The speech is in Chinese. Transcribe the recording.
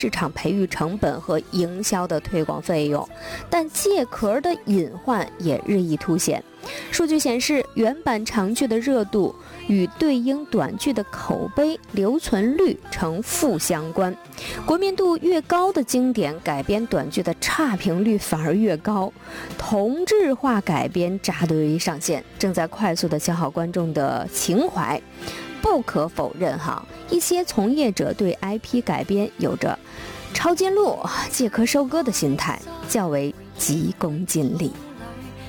市场培育成本和营销的推广费用，但借壳的隐患也日益凸显。数据显示，原版长剧的热度与对应短剧的口碑留存率呈负相关，国民度越高的经典改编短剧的差评率反而越高，同质化改编扎堆上线，正在快速地消耗观众的情怀。不可否认一些从业者对 IP 改编有着抄近路、借壳收割的心态，较为急功近利。